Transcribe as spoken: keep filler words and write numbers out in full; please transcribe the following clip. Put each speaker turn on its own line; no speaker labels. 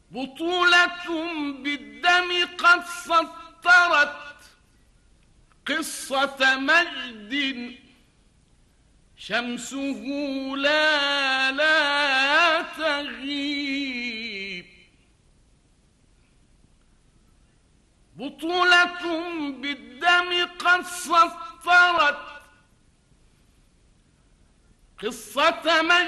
بطولة بالدم قد سطرت قصة مجد شمسه لا لا تغيب. بطولة بالدم قد سطرت قصة مجد